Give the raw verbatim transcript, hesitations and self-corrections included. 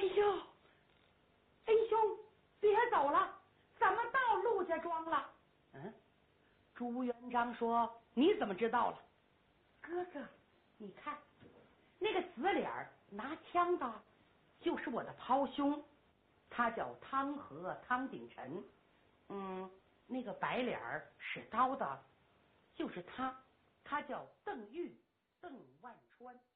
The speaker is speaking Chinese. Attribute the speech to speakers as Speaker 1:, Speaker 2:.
Speaker 1: 呦，哎兄，别走了，咱们到陆家庄了。
Speaker 2: 嗯，朱元璋说：“你怎么知道了？”
Speaker 1: 哥哥，你看，那个紫脸拿枪的，就是我的胞兄，他叫汤和汤鼎臣。嗯，那个白脸使刀的，就是他，他叫邓玉邓万川。